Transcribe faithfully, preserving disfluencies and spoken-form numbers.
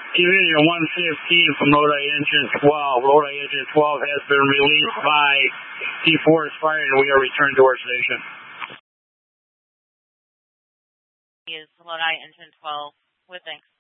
Union one fifteen from Lodi Engine twelve. Lodi Engine twelve has been released by D-Force Fire, and we are returned to our station. Is Lodi Engine twelve with thanks.